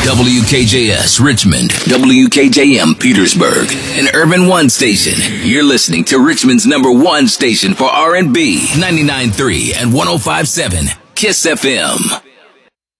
WKJS Richmond, WKJM Petersburg, an Urban One station. You're listening to Richmond's #1 station for R&B, 99.3 and 105.7 KISS FM.